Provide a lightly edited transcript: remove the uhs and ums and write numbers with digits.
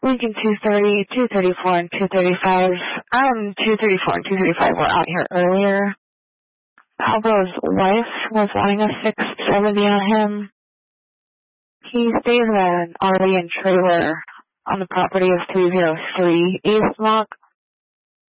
Lincoln 230, 234, and 235. 234 and 235 were out here earlier. Pablo's wife was wanting a 670 on him. He stays in an RV and trailer on the property of 303 East Lock